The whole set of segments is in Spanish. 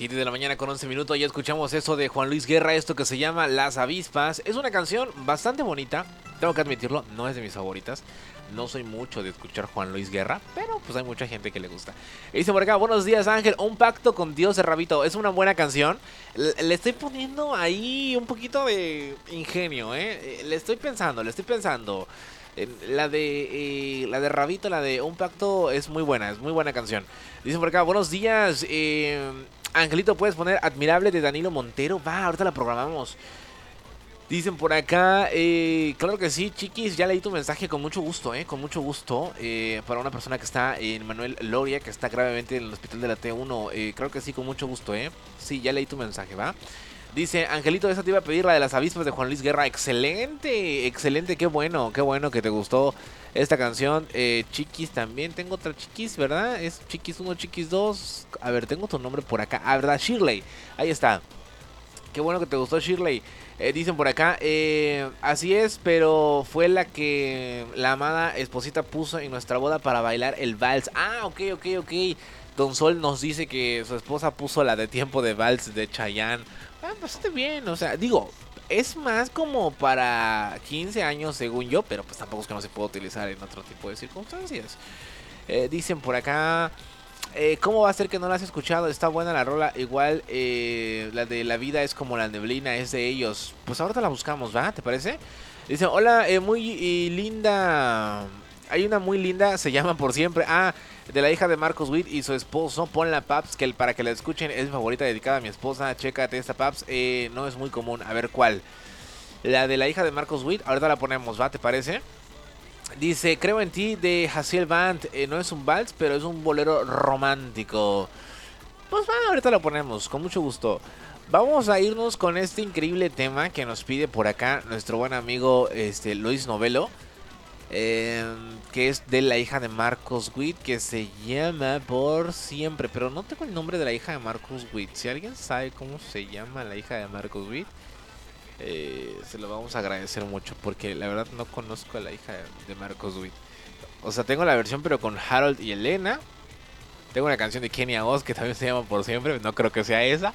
Aquí de la mañana con 11 minutos ya escuchamos eso de Juan Luis Guerra, esto que se llama Las Avispas. Es una canción bastante bonita, tengo que admitirlo, no es de mis favoritas. No soy mucho de escuchar Juan Luis Guerra, pero pues hay mucha gente que le gusta. Y dice por acá, buenos días Ángel, un pacto con Dios de Rabito. Es una buena canción. Le estoy poniendo ahí un poquito de ingenio, Le estoy pensando. La de Rabito, la de Un Pacto es muy buena canción. Dicen por acá, buenos días. Angelito, ¿puedes poner Admirable de Danilo Montero? Va, ahorita la programamos. Dicen por acá, claro que sí, chiquis, ya leí tu mensaje con mucho gusto, con mucho gusto. Para una persona que está en Manuel Loria, que está gravemente en el hospital de la T1. Claro que sí, con mucho gusto, Sí, ya leí tu mensaje, va. Dice, Angelito, esa te iba a pedir, la de Las Avispas de Juan Luis Guerra. Excelente, excelente, qué bueno que te gustó esta canción. Chiquis también, tengo otra Chiquis, ¿verdad? Es Chiquis 1, Chiquis 2. A ver, tengo tu nombre por acá. Ah, ¿verdad? Shirley, ahí está. Qué bueno que te gustó, Shirley. Dicen por acá, así es, pero fue la que la amada esposita puso en nuestra boda para bailar el vals. Ah, ok. Don Sol nos dice que su esposa puso la de Tiempo de Vals de Chayanne. Bastante bien, o sea, digo, es más como para 15 años según yo, pero pues tampoco es que no se pueda utilizar en otro tipo de circunstancias. Dicen por acá, ¿cómo va a ser que no la has escuchado? Está buena la rola, igual la de La vida es como la neblina, es de ellos. Pues ahorita la buscamos, ¿va? ¿Te parece? Dicen, hola, muy linda. Hay una muy linda, se llama Por Siempre. Ah, de la hija de Marcos Witt y su esposo. Ponla, Paps, que para que la escuchen. Es mi favorita, dedicada a mi esposa. Chécate esta, Paps. No es muy común. A ver, ¿cuál? La de la hija de Marcos Witt. Ahorita la ponemos, ¿va? ¿Te parece? Dice, Creo en ti, de Jaciel Band. No es un vals, pero es un bolero romántico. Pues va, ahorita lo ponemos, con mucho gusto. Vamos a irnos con este increíble tema que nos pide por acá nuestro buen amigo Luis Novelo. Que es de la hija de Marcos Witt, que se llama Por Siempre, pero no tengo el nombre de la hija de Marcos Witt. Si alguien sabe cómo se llama la hija de Marcos Witt, se lo vamos a agradecer mucho, porque la verdad no conozco a la hija de Marcos Witt. O sea, tengo la versión pero con Harold y Elena. Tengo una canción de Kenia Oz que también se llama Por Siempre, no creo que sea esa.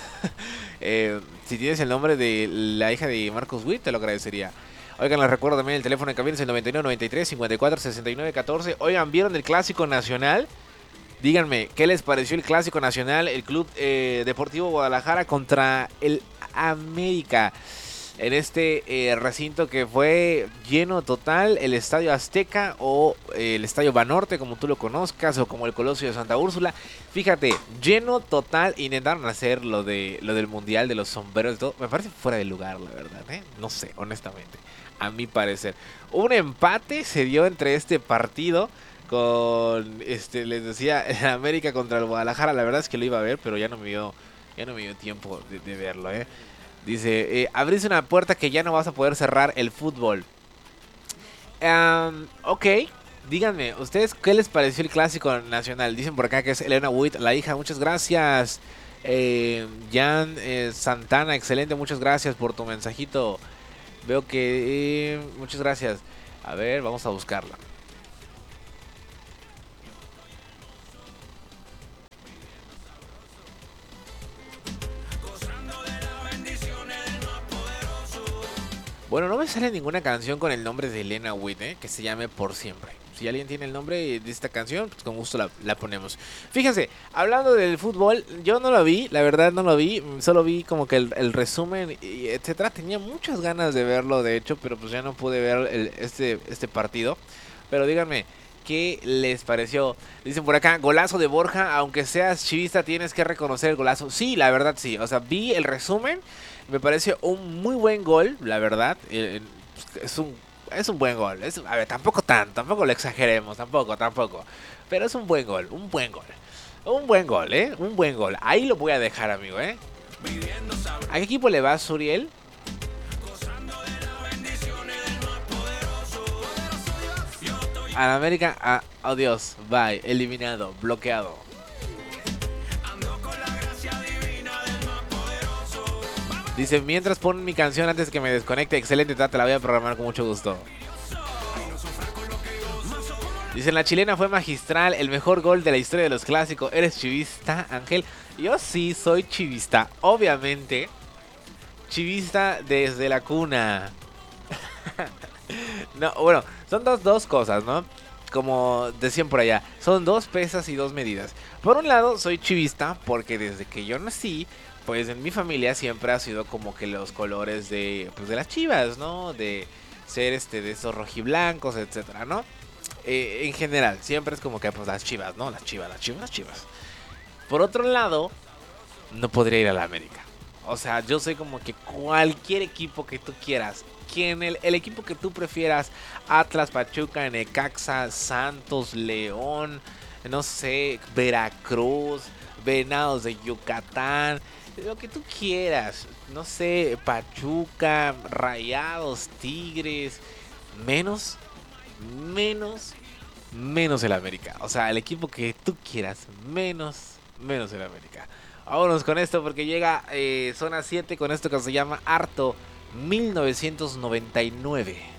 Si tienes el nombre de la hija de Marcos Witt, te lo agradecería. Oigan, les recuerdo también el teléfono de cabina es el 99 93 54 69 14. Oigan, ¿vieron el Clásico Nacional? Díganme, ¿qué les pareció el Clásico Nacional? El Club Deportivo Guadalajara contra el América. En este recinto que fue lleno total, el Estadio Azteca o el Estadio Banorte, como tú lo conozcas, o como el Colosio de Santa Úrsula. Fíjate, lleno total. Intentaron hacer lo del Mundial de los sombreros y todo. Me parece fuera de lugar, la verdad, No sé, honestamente. A mi parecer. Un empate se dio entre este partido con, les decía, el América contra el Guadalajara. La verdad es que lo iba a ver, pero ya no me dio tiempo de verlo, Dice, abrís una puerta que ya no vas a poder cerrar, el fútbol. Ok, díganme, ¿ustedes qué les pareció el Clásico Nacional? Dicen por acá que es Elena Witt, la hija, muchas gracias. Jan Santana, excelente, muchas gracias por tu mensajito. Veo que... muchas gracias. A ver, vamos a buscarla. Bueno, no me sale ninguna canción con el nombre de Elena Witt, que se llame Por Siempre. Si alguien tiene el nombre de esta canción, pues con gusto la ponemos. Fíjense, hablando del fútbol, yo no lo vi, la verdad no lo vi. Solo vi como que el resumen, y etcétera. Tenía muchas ganas de verlo, de hecho, pero pues ya no pude ver este partido. Pero díganme, ¿qué les pareció? Dicen por acá, golazo de Borja. Aunque seas chivista, tienes que reconocer el golazo. Sí, la verdad sí. O sea, vi el resumen. Me parece un muy buen gol, la verdad. Es un buen gol. A ver, tampoco lo exageremos, tampoco. Pero es un buen gol. Un buen gol. Ahí lo voy a dejar, amigo, ¿A qué equipo le va, Suriel? A la América. Adiós. Bye. Eliminado. Bloqueado. Dice, mientras ponen mi canción antes que me desconecte. Excelente, te la voy a programar con mucho gusto. Dicen, la chilena fue magistral, el mejor gol de la historia de los clásicos. ¿Eres chivista, Ángel? Yo sí soy chivista, obviamente. Chivista desde la cuna. No, bueno, son dos cosas, ¿no? Como decían por allá, son dos pesas y dos medidas. Por un lado, soy chivista porque desde que yo nací, pues en mi familia siempre ha sido como que los colores de, pues de las chivas, ¿no? De ser de esos rojiblancos, etcétera, ¿no? En general, siempre es como que pues las chivas, ¿no? Las chivas, las chivas, las chivas. Por otro lado, no podría ir a la América. O sea, yo soy como que cualquier equipo que tú quieras. Quien el equipo que tú prefieras. Atlas, Pachuca, Necaxa, Santos, León, no sé, Veracruz, Venados de Yucatán. Lo que tú quieras. No sé, Pachuca, Rayados, Tigres. Menos, menos, menos el América. O sea, el equipo que tú quieras. Menos el América. Vámonos con esto porque llega Zona 7 con esto que se llama Harto 1999.